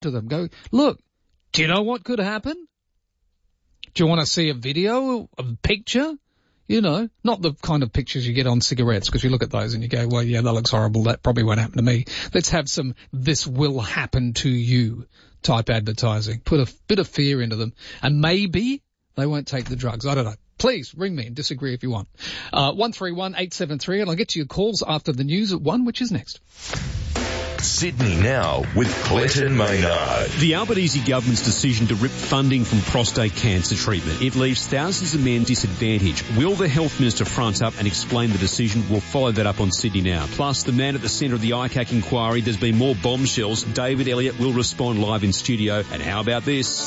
to them. Go, look, do you know what could happen? Do you want to see a video, a picture? You know, not the kind of pictures you get on cigarettes, because you look at those and you go, well, yeah, that looks horrible. That probably won't happen to me. Let's have some this will happen to you type advertising. Put a bit of fear into them, and maybe they won't take the drugs. I don't know. Please ring me and disagree if you want. 131873, and I'll get to your calls after the news at 1, which is next. Sydney Now with Clinton Maynard. The Albanese government's decision to rip funding from prostate cancer treatment. It leaves thousands of men disadvantaged. Will the Health Minister front up and explain the decision? We'll follow that up on Sydney Now. Plus, the man at the centre of the ICAC inquiry, there's been more bombshells. David Elliott will respond live in studio. And how about this?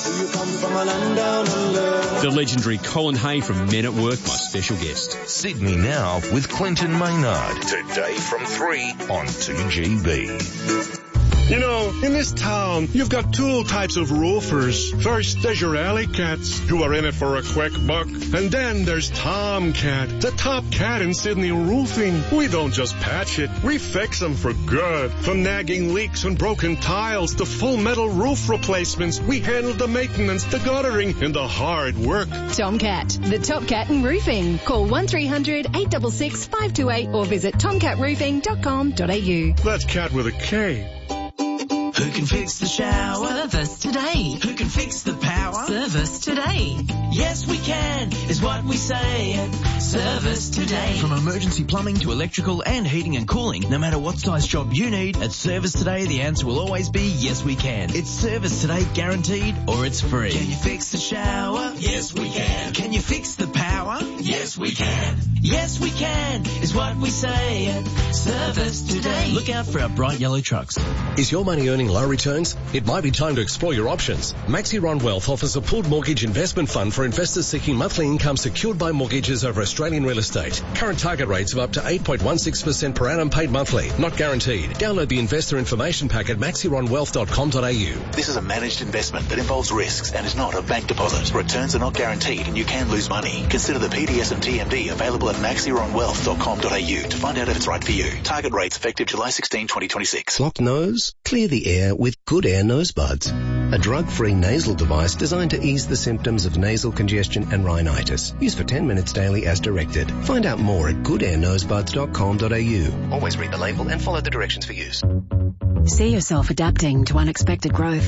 The legendary Colin Hay from Men at Work, my special guest. Sydney Now with Clinton Maynard. Today from 3 on 2GB. You know, in this town, you've got two types of roofers. First, there's your alley cats, who are in it for a quick buck. And then there's Tomcat, the top cat in Sydney roofing. We don't just patch it, we fix them for good. From nagging leaks and broken tiles to full metal roof replacements, we handle the maintenance, the guttering, and the hard work. Tomcat, the top cat in roofing. Call 1300 866 528 or visit tomcatroofing.com.au. That's cat with a K. Who can fix the shower? Service today. Who can fix the power? Service today. Yes, we can, is what we say at Service Today. From emergency plumbing to electrical and heating and cooling, no matter what size job you need, at Service Today, the answer will always be yes, we can. It's Service Today guaranteed, or it's free. Can you fix the shower? Yes, we can. Can you fix the power? Yes, we can. Yes, we can, is what we say at Service Today. Look out for our bright yellow trucks. Is your money earning low returns? It might be time to explore your options. Maxiron Wealth offers a pooled mortgage investment fund for investors seeking monthly income secured by mortgages over Australian real estate. Current target rates of up to 8.16% per annum paid monthly, not guaranteed. Download the investor information pack at maxironwealth.com.au. This is a managed investment that involves risks and is not a bank deposit. Returns are not guaranteed and you can lose money. Consider the PDS and TMD available at maxironwealth.com.au to find out if it's right for you. Target rates effective July 16, 2026. Blocked nose? Clear the air with Good Air Nose Buds, a drug-free nasal device designed to ease the symptoms of nasal congestion and rhinitis. Use for 10 minutes daily as directed. Find out more at goodairnosebuds.com.au. Always read the label and follow the directions for use. See yourself adapting to unexpected growth.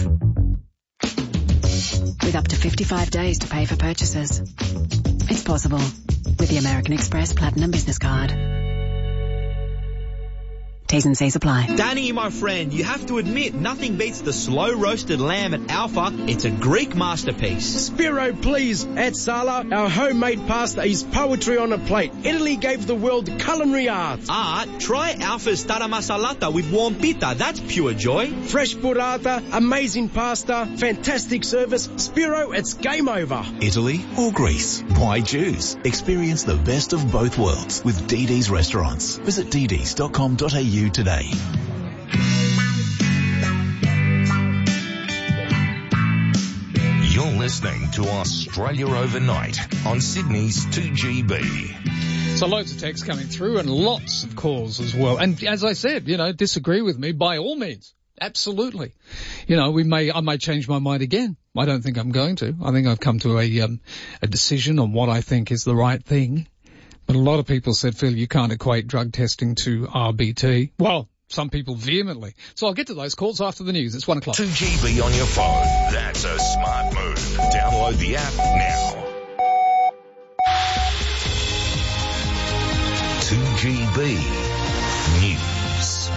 With up to 55 days to pay for purchases. It's possible with the American Express Platinum Business Card. T's and C's apply. Danny, my friend, you have to admit, nothing beats the slow roasted lamb at Alpha. It's a Greek masterpiece. Spiro, please. At Sala, our homemade pasta is poetry on a plate. Italy gave the world culinary arts. Art? Try Alpha's tara masalata with warm pita. That's pure joy. Fresh burrata, amazing pasta, fantastic service. Spiro, it's game over. Italy or Greece? Why choose? Experience the best of both worlds with DD's restaurants. Visit dds.com.au today. You're listening to Australia Overnight on Sydney's 2GB. So loads of texts coming through and lots of calls as well. And as I said, you know, disagree with me by all means. Absolutely. You know, I may change my mind again. I don't think I'm going to. I think I've come to a decision on what I think is the right thing. But a lot of people said, Phil, you can't equate drug testing to RBT. Well, some people vehemently. So I'll get to those calls after the news. It's 1 o'clock. 2GB on your phone. That's a smart move. Download the app now. 2GB News.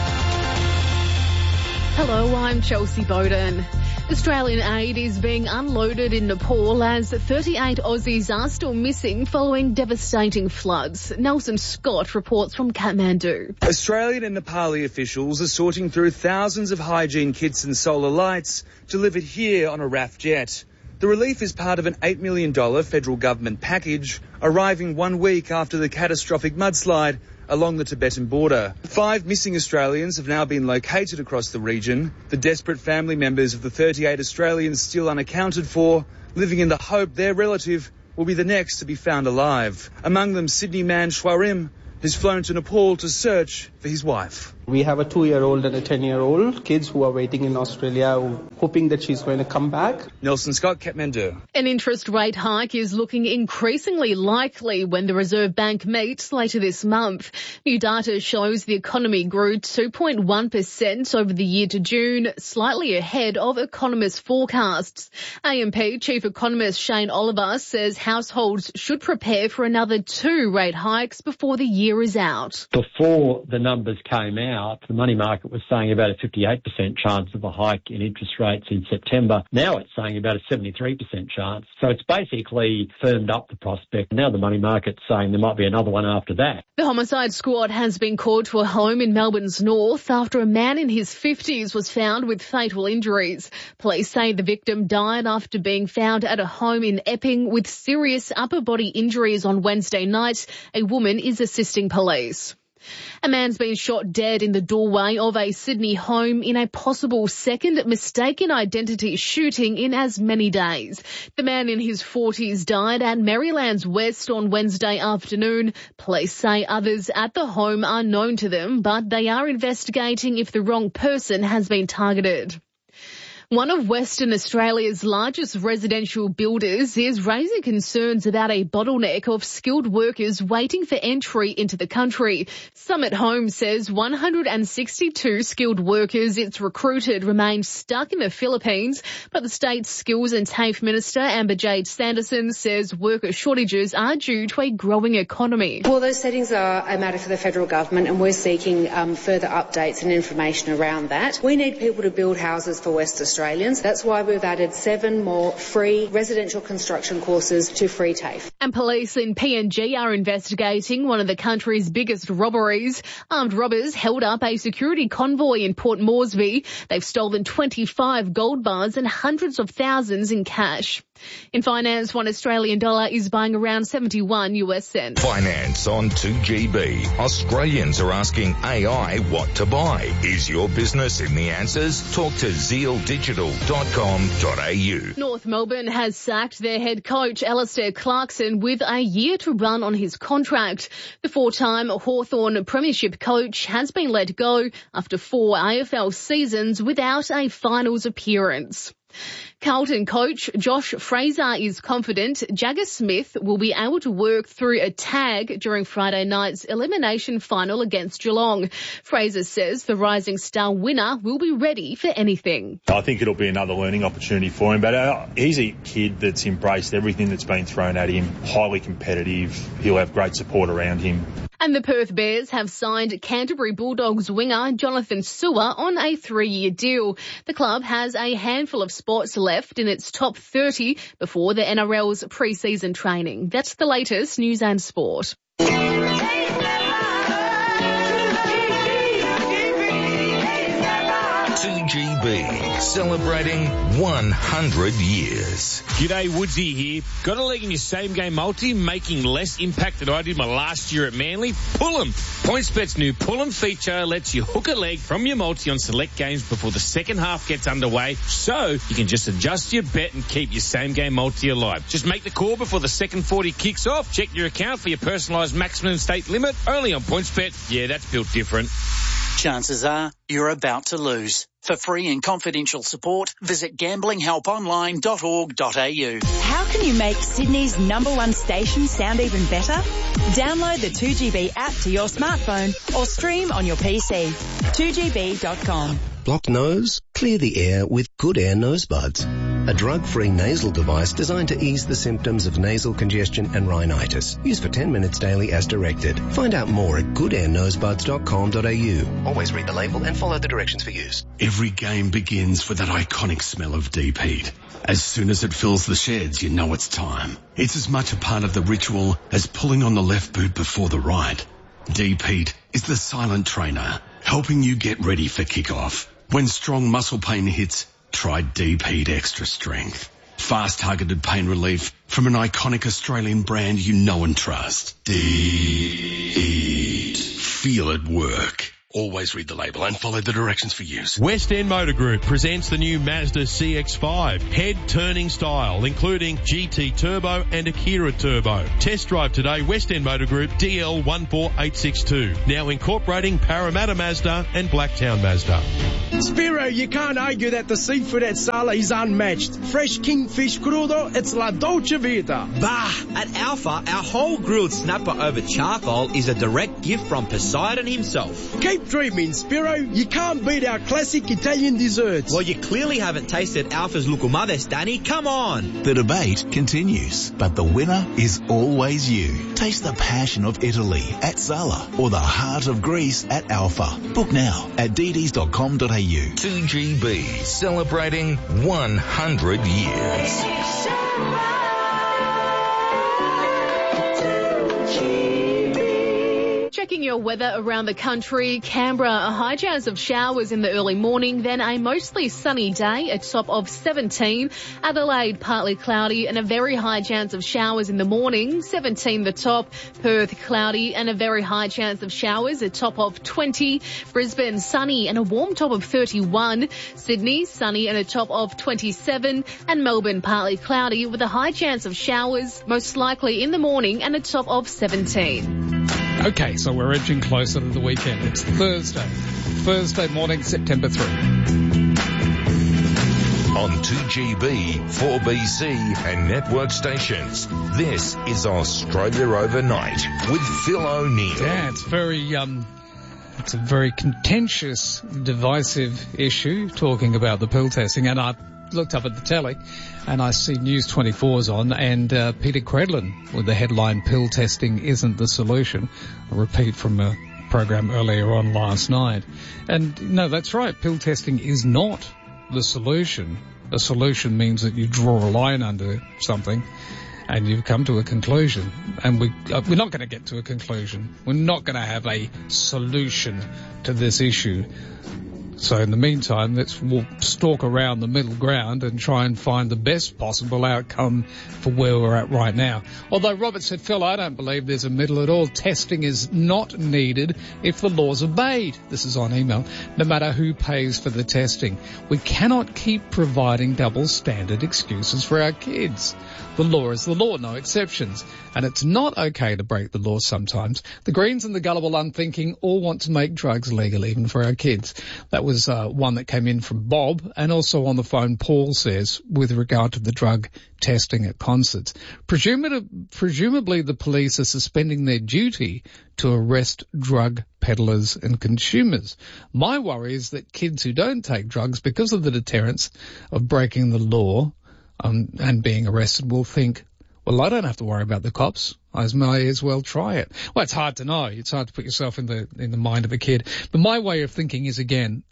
Hello, I'm Chelsea Bowden. Australian aid is being unloaded in Nepal as 38 Aussies are still missing following devastating floods. Nelson Scott reports from Kathmandu. Australian and Nepali officials are sorting through thousands of hygiene kits and solar lights delivered here on a RAF jet. The relief is part of an $8 million federal government package, arriving 1 week after the catastrophic mudslide along the Tibetan border. 5 missing Australians have now been located across the region. The desperate family members of the 38 Australians still unaccounted for, living in the hope their relative will be the next to be found alive. Among them, Sydney man Shwarim, who's flown to Nepal to search for his wife. We have a 2-year-old and a 10-year-old, kids who are waiting in Australia, hoping that she's going to come back. Nelson Scott, Kathmandu. An interest rate hike is looking increasingly likely when the Reserve Bank meets later this month. New data shows the economy grew 2.1% over the year to June, slightly ahead of economists' forecasts. AMP Chief Economist Shane Oliver says households should prepare for another 2 rate hikes before the year is out. Before the numbers came out, the money market was saying about a 58% chance of a hike in interest rates in September. Now it's saying about a 73% chance. So it's basically firmed up the prospect. Now the money market's saying there might be another one after that. The homicide squad has been called to a home in Melbourne's north after a man in his 50s was found with fatal injuries. Police say the victim died after being found at a home in Epping with serious upper body injuries on Wednesday night. A woman is assisting police. A man's been shot dead in the doorway of a Sydney home in a possible second mistaken identity shooting in as many days. The man in his 40s died at Maryland's West on Wednesday afternoon. Police say others at the home are known to them, but they are investigating if the wrong person has been targeted. One of Western Australia's largest residential builders is raising concerns about a bottleneck of skilled workers waiting for entry into the country. Summit Home says 162 skilled workers it's recruited remain stuck in the Philippines, but the state's Skills and TAFE Minister Amber Jade Sanderson says worker shortages are due to a growing economy. Well, those settings are a matter for the federal government, and we're seeking further updates and information around that. We need people to build houses for West Australia. That's why we've added 7 more free residential construction courses to Free TAFE. And police in PNG are investigating one of the country's biggest robberies. Armed robbers held up a security convoy in Port Moresby. They've stolen 25 gold bars and hundreds of thousands in cash. In finance, one Australian dollar is buying around 71 US cents. Finance on 2GB. Australians are asking AI what to buy. Is your business in the answers? Talk to zealdigital.com.au. North Melbourne has sacked their head coach Alistair Clarkson with a year to run on his contract. The 4-time Hawthorn Premiership coach has been let go after 4 AFL seasons without a finals appearance. Carlton coach Josh Fraser is confident Jagger Smith will be able to work through a tag during Friday night's elimination final against Geelong. Fraser says the Rising Star winner will be ready for anything. I think it'll be another learning opportunity for him, but he's a kid that's embraced everything that's been thrown at him, highly competitive. He'll have great support around him. And the Perth Bears have signed Canterbury Bulldogs winger Jonathan Sewer on a 3-year deal. The club has a handful of spots left in its top 30 before the NRL's pre-season training. That's the latest news and sport. 2GB, celebrating 100 years. G'day, Woodsy here. Got a leg in your same game multi, making less impact than I did my last year at Manly? Pull 'em. PointsBet's new Pull 'em feature lets you hook a leg from your multi on select games before the second half gets underway, so you can just adjust your bet and keep your same game multi alive. Just make the call before the second 40 kicks off. Check your account for your personalised maximum stake limit. Only on PointsBet. Yeah, that's built different. Chances are you're about to lose. For free and confidential support, visit gamblinghelponline.org.au. How can you make Sydney's #1 station sound even better? Download the 2GB app to your smartphone or stream on your PC. 2GB.com. Blocked nose? Clear the air with Good Air Nose Buds, a drug-free nasal device designed to ease the symptoms of nasal congestion and rhinitis. Use for 10 minutes daily as directed. Find out more at goodairnosebuds.com.au. Always read the label and follow the directions for use. Every game begins with that iconic smell of deep heat. As soon as it fills the sheds, you know it's time. It's as much a part of the ritual as pulling on the left boot before the right. Deep heat is the silent trainer, helping you get ready for kickoff. When strong muscle pain hits, try Deep Heat Extra Strength. Fast targeted pain relief from an iconic Australian brand you know and trust. Deep Heat. Feel it work. Always read the label and follow the directions for use. West End Motor Group presents the new Mazda CX-5. Head-turning style, including GT Turbo and Akira Turbo. Test drive today, West End Motor Group, DL 14862. Now incorporating Parramatta Mazda and Blacktown Mazda. Spiro, you can't argue that the seafood at Sala is unmatched. Fresh kingfish crudo, it's La Dolce Vita. Bah! At Alpha, our whole grilled snapper over charcoal is a direct gift from Poseidon himself. Keep dreaming, Spiro. You can't beat our classic Italian desserts. Well, you clearly haven't tasted Alpha's Lucumades, Danny. Come on! The debate continues, but the winner is always you. Taste the passion of Italy at Sala or the heart of Greece at Alpha. Book now at dd's.com.au. 2GB, celebrating 100 years. Checking your weather around the country, Canberra, a high chance of showers in the early morning, then a mostly sunny day, a top of 17. Adelaide, partly cloudy and a very high chance of showers in the morning, 17 the top. Perth, cloudy and a very high chance of showers, a top of 20. Brisbane, sunny and a warm top of 31. Sydney, sunny and a top of 27. And Melbourne, partly cloudy with a high chance of showers, most likely in the morning and a top of 17. Okay, so we're edging closer to the weekend. It's Thursday morning, September 3. On 2GB, 4BC and network stations, this is Australia Overnight with Phil O'Neill. Yeah, it's a very contentious, divisive issue, talking about the pill testing. And I looked up at the telly and I see News 24's on, and Peter Credlin with the headline, "Pill testing isn't the solution." A repeat from a program earlier on last night. And no, that's right. Pill testing is not the solution. A solution means that you draw a line under something and you've come to a conclusion. And we're not going to get to a conclusion. We're not going to have a solution to this issue. So in the meantime, let's stalk around the middle ground and try and find the best possible outcome for where we're at right now. Although Robert said, "Phil, I don't believe there's a middle at all. Testing is not needed if the law's obeyed." This is on email. "No matter who pays for the testing. We cannot keep providing double standard excuses for our kids. The law is the law, no exceptions. And it's not okay to break the law sometimes. The Greens and the gullible unthinking all want to make drugs legal, even for our kids." That was one that came in from Bob. And also on the phone, Paul says, with regard to the drug testing at concerts, presumably the police are suspending their duty to arrest drug peddlers and consumers. My worry is that kids who don't take drugs, because of the deterrence of breaking the law and being arrested, will think, well, I don't have to worry about the cops. I may as well try it. Well, it's hard to know. It's hard to put yourself in the mind of a kid. But my way of thinking is, again,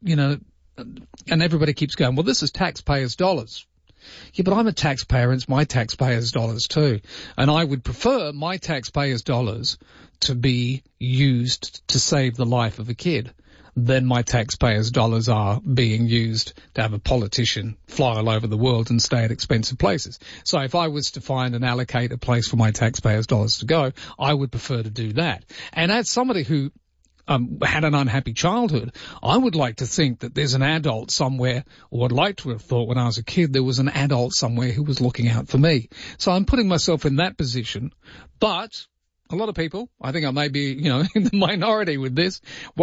and everybody keeps going, well, this is taxpayers' dollars. Yeah, but I'm a taxpayer, and it's my taxpayers' dollars too. And I would prefer my taxpayers' dollars to be used to save the life of a kid than my taxpayers' dollars are being used to have a politician fly all over the world and stay at expensive places. So if I was to find and allocate a place for my taxpayers' dollars to go, I would prefer to do that. And as somebody who had an unhappy childhood, I would like to think that there's an adult somewhere, or I'd like to have thought when I was a kid there was an adult somewhere who was looking out for me. So I'm putting myself in that position, but a lot of people, I think I may be, in the minority with this.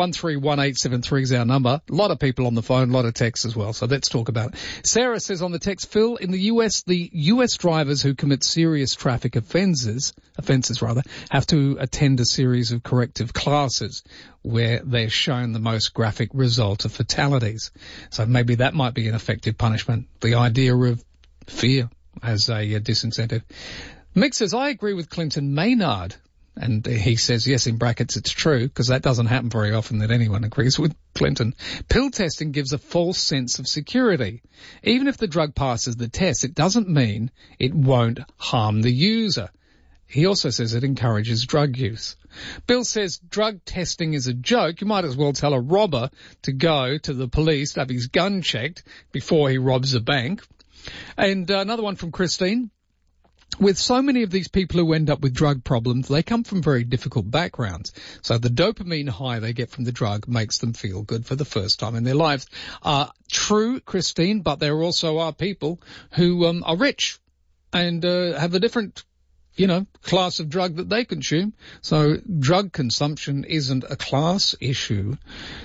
131873 is our number. A lot of people on the phone, a lot of texts as well. So let's talk about it. Sarah says on the text, "Phil, in the US drivers who commit serious traffic offences have to attend a series of corrective classes where they're shown the most graphic result of fatalities." So maybe that might be an effective punishment. The idea of fear as a disincentive. Mick says, "I agree with Clinton Maynard." And he says, yes, in brackets, it's true, because that doesn't happen very often that anyone agrees with Clinton. "Pill testing gives a false sense of security. Even if the drug passes the test, it doesn't mean it won't harm the user." He also says it encourages drug use. Bill says drug testing is a joke. You might as well tell a robber to go to the police to have his gun checked before he robs a bank. And another one from Christine. with so many of these people who end up with drug problems, they come from very difficult backgrounds. So the dopamine high they get from the drug makes them feel good for the first time in their lives. True, Christine, but there also are people who are rich and have a different, class of drug that they consume. So drug consumption isn't a class issue.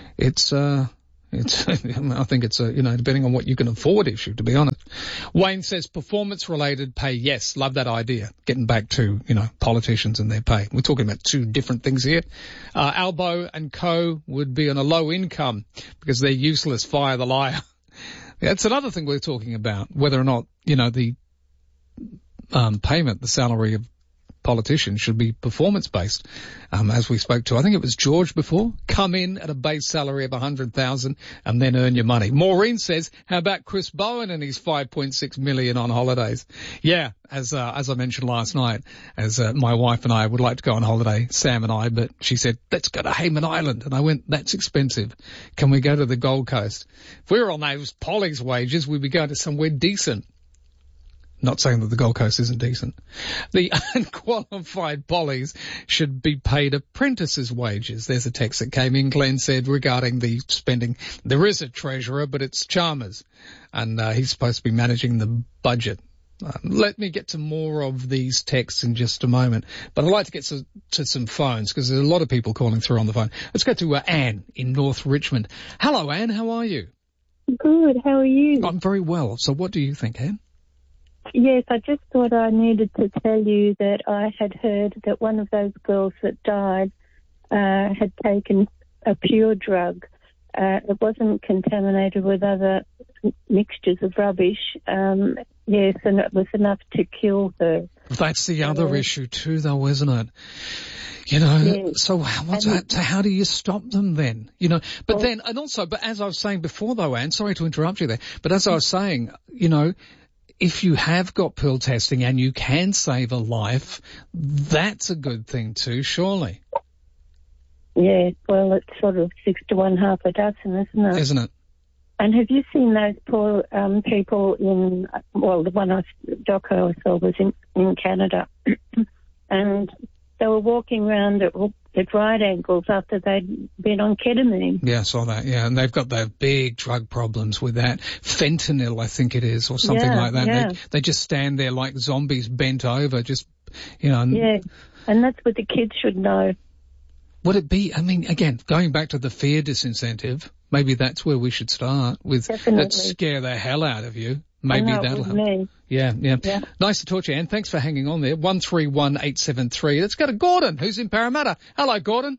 I think it's a, depending on what you can afford issue, to be honest. Wayne says performance-related pay. Yes, love that idea. Getting back to, politicians and their pay. We're talking about two different things here. Albo and Co. would be on a low income because they're useless. Fire the liar. That's another thing we're talking about, whether or not, the payment, the salary of politicians should be performance-based. As we spoke to, I think it was George before, come in at a base salary of 100,000 and then earn your money. Maureen says, how about Chris Bowen and his 5.6 million on holidays? Yeah, as I mentioned last night, as my wife and I would like to go on holiday, Sam and I, but she said, let's go to Hayman Island. And I went, that's expensive. Can we go to the Gold Coast? If we were on those Polly's wages, we'd be going to somewhere decent. Not saying that the Gold Coast isn't decent. The unqualified pollies should be paid apprentices' wages. There's a text that came in, Glenn said, regarding the spending. There is a treasurer, but it's Chalmers, and he's supposed to be managing the budget. Let me get to more of these texts in just a moment, but I'd like to get to some phones because there's a lot of people calling through on the phone. Let's go to Anne in North Richmond. Hello, Anne. How are you? Good. How are you? I'm very well. So what do you think, Anne? Yes, I just thought I needed to tell you that I had heard that one of those girls that died had taken a pure drug. It wasn't contaminated with other mixtures of rubbish. Yes, and it was enough to kill her. That's the other issue too, though, isn't it? Yes. So how do you stop them then? But as I was saying before though, Anne, sorry to interrupt you there, but as I was saying, if you have got pill testing and you can save a life, that's a good thing too, surely. Yeah, well, it's sort of 6 to 1, half a dozen, isn't it? Isn't it? And have you seen those poor people the one doco I saw was in Canada, and they were walking around at right angles after they'd been on ketamine. Yeah, I saw that, yeah. And they've got their big drug problems with that. Fentanyl, I think it is, or something like that. Yeah. They just stand there like zombies bent over, just, Yeah, and that's what the kids should know. Would it be, again, going back to the fear disincentive, maybe that's where we should start with. Definitely. Let's scare the hell out of you. Maybe that'll help. Me. Yeah. Nice to talk to you, Anne. Thanks for hanging on there. 131873. Let's go to Gordon, who's in Parramatta. Hello, Gordon.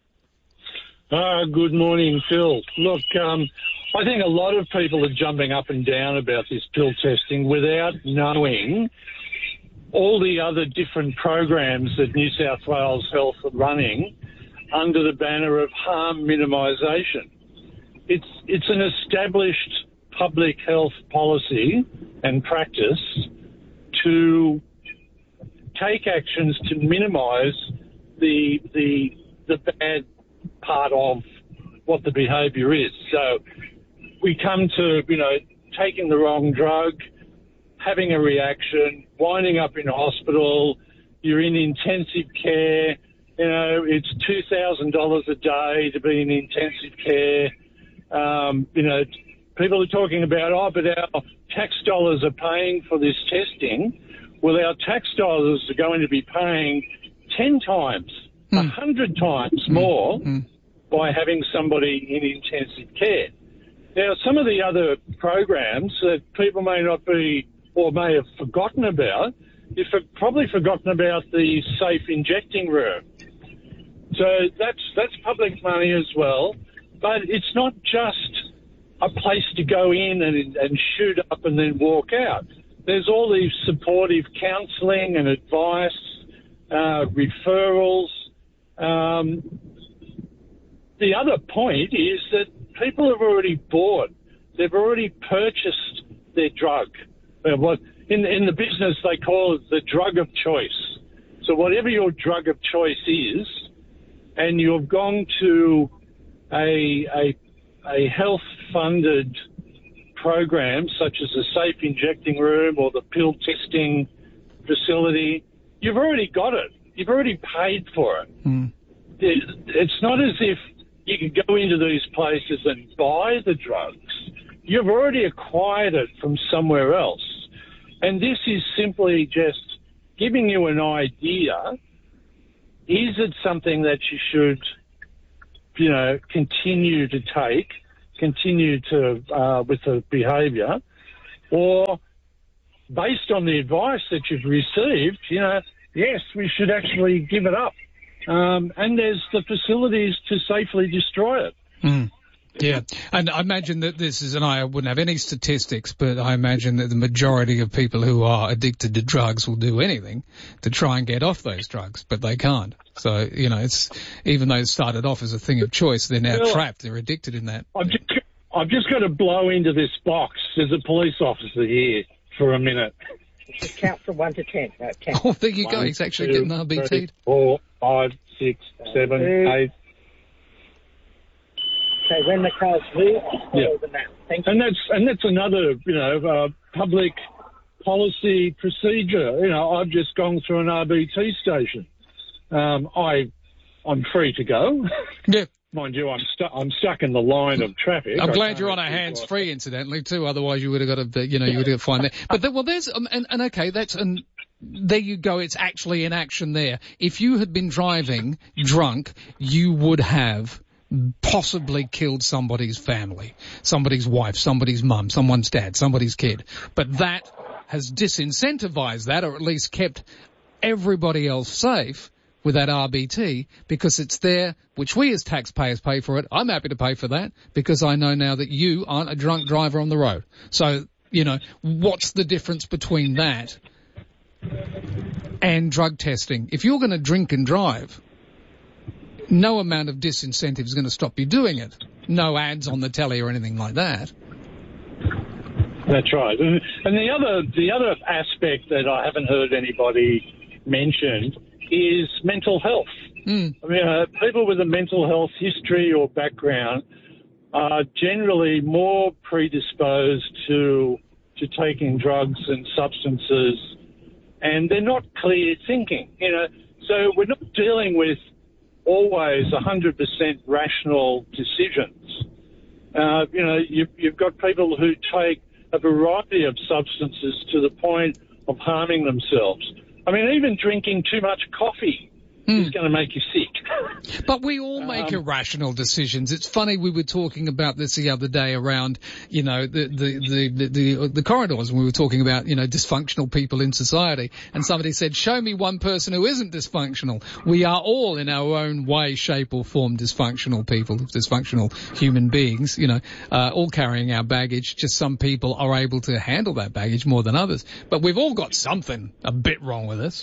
Good morning, Phil. Look, I think a lot of people are jumping up and down about this pill testing without knowing all the other different programs that New South Wales Health are running under the banner of harm minimisation. It's an established public health policy and practice to take actions to minimise the bad part of what the behaviour is. So we come to, taking the wrong drug, having a reaction, winding up in hospital, you're in intensive care, it's $2,000 a day to be in intensive care. People are talking about, but our tax dollars are paying for this testing. Well, our tax dollars are going to be paying 10 times, 100 times more by having somebody in intensive care. Now, some of the other programs that people may not be or may have forgotten about, you've probably forgotten about the safe injecting room. So that's public money as well, but it's not just a place to go in and shoot up and then walk out. There's all these supportive counselling and advice, referrals. The other point is that people have already bought, they've already purchased their drug. In the business, they call it the drug of choice. So whatever your drug of choice is, and you've gone to a health-funded program such as a safe injecting room or the pill testing facility, you've already got it. You've already paid for it. It's not as if you can go into these places and buy the drugs. You've already acquired it from somewhere else. And this is simply just giving you an idea. Is it something that you should, continue to take, continue to with the behaviour, or based on the advice that you've received, yes, we should actually give it up. And there's the facilities to safely destroy it. Yeah, and I imagine that this is, and I wouldn't have any statistics, but I imagine that the majority of people who are addicted to drugs will do anything to try and get off those drugs, but they can't. So, it's, even though it started off as a thing of choice, they're now trapped, they're addicted in that. I've just got to blow into this box. There's a police officer here for a minute. Count from 1 to 10. No, 10. Oh, there you go. He's actually getting RBT'd. 3, 4, 5, 6, 7, 8. Okay, when the car's here, follow the map. Thank you. And that's another, public policy procedure. I've just gone through an RBT station. I'm free to go. Yeah. Mind you, I'm stuck in the line of traffic. I'm glad you're on a hands-free, incidentally, too. Otherwise, you would have got to, you would have find that. But there's, and okay, there you go. It's actually in action there. If you had been driving drunk, you would have possibly killed somebody's family, somebody's wife, somebody's mum, someone's dad, somebody's kid. But that has disincentivized that, or at least kept everybody else safe with that RBT, because it's there, which we as taxpayers pay for it. I'm happy to pay for that because I know now that you aren't a drunk driver on the road. So, what's the difference between that and drug testing? If you're going to drink and drive, no amount of disincentive is going to stop you doing it. No ads on the telly or anything like that. That's right. And the other aspect that I haven't heard anybody mention is mental health. I mean, people with a mental health history or background are generally more predisposed to taking drugs and substances, and they're not clear thinking. So we're not dealing with always 100% rational decisions. You've got people who take a variety of substances to the point of harming themselves. I mean, even drinking too much coffee is going to make you sick. But we all make irrational decisions. It's funny, we were talking about this the other day around, the corridors, when we were talking about, dysfunctional people in society. And somebody said, show me one person who isn't dysfunctional. We are all in our own way, shape or form dysfunctional people, dysfunctional human beings, all carrying our baggage. Just some people are able to handle that baggage more than others. But we've all got something a bit wrong with us.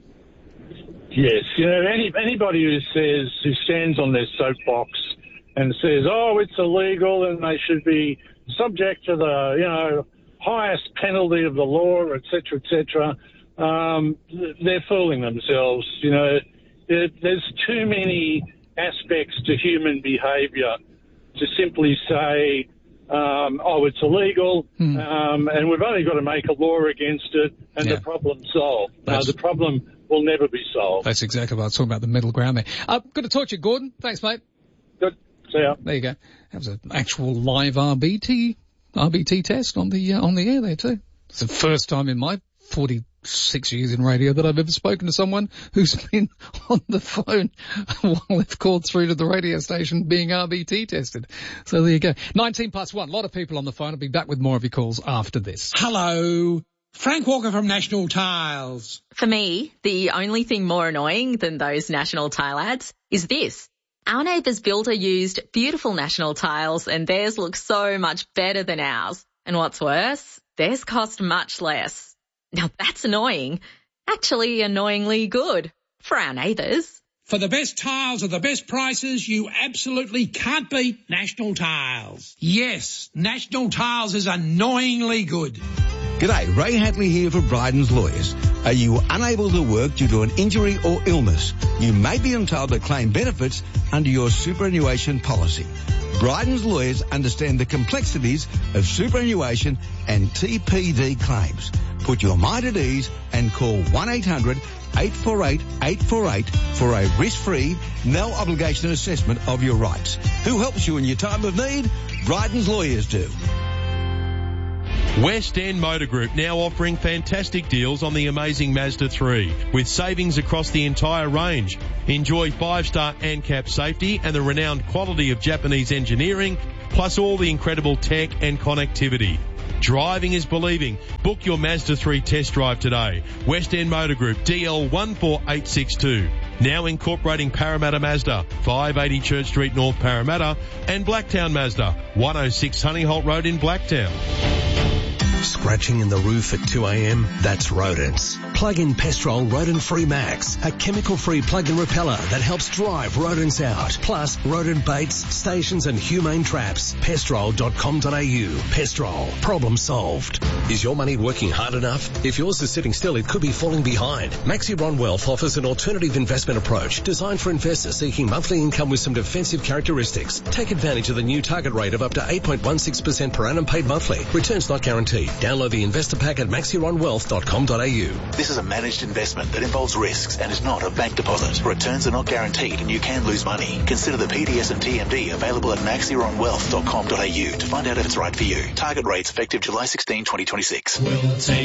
Yes, anybody who stands on their soapbox and says, oh, it's illegal and they should be subject to the, highest penalty of the law, et cetera, they're fooling themselves. There's too many aspects to human behaviour to simply say, it's illegal, and we've only got to make a law against it, and the problem's solved. The problem will never be solved. That's exactly what I was talking about, the middle ground there. Good to talk to you, Gordon. Thanks, mate. Good. See ya. There you go. That was an actual live RBT test on the air there too. It's the first time in my 46 years in radio that I've ever spoken to someone who's been on the phone while they've called through to the radio station being RBT tested. So there you go. 19+1. A lot of people on the phone. I'll be back with more of your calls after this. Hello. Frank Walker from National Tiles. For me, the only thing more annoying than those National Tile ads is this. Our neighbour's builder used beautiful National Tiles and theirs looks so much better than ours. And what's worse, theirs cost much less. Now that's annoying. Actually annoyingly good for our neighbours. For the best tiles at the best prices, you absolutely can't beat National Tiles. Yes, National Tiles is annoyingly good. G'day, Ray Hatley here for Bryden's Lawyers. Are you unable to work due to an injury or illness? You may be entitled to claim benefits under your superannuation policy. Bryden's Lawyers understand the complexities of superannuation and TPD claims. Put your mind at ease and call 1-800-848-848 for a risk-free, no-obligation assessment of your rights. Who helps you in your time of need? Bryden's Lawyers do. West End Motor Group now offering fantastic deals on the amazing Mazda 3 with savings across the entire range. Enjoy 5-star ANCAP safety and the renowned quality of Japanese engineering, plus all the incredible tech and connectivity. Driving is believing. Book your Mazda 3 test drive today. West End Motor Group, DL 14862. Now incorporating Parramatta Mazda, 580 Church Street, North Parramatta, and Blacktown Mazda, 106 Honeyholt Road in Blacktown. Scratching in the roof at 2 a.m? That's rodents. Plug in Pestrol Rodent Free Max, a chemical-free plug-in repeller that helps drive rodents out. Plus, rodent baits, stations and humane traps. Pestrol.com.au. Pestrol. Problem solved. Is your money working hard enough? If yours is sitting still, it could be falling behind. Maxiron Wealth offers an alternative investment approach designed for investors seeking monthly income with some defensive characteristics. Take advantage of the new target rate of up to 8.16% per annum paid monthly. Returns not guaranteed. Download the investor pack at maxironwealth.com.au. This is a managed investment that involves risks and is not a bank deposit. Returns are not guaranteed and you can lose money. Consider the PDS and TMD available at maxironwealth.com.au to find out if it's right for you. Target rates effective July 16, 2026. We'll take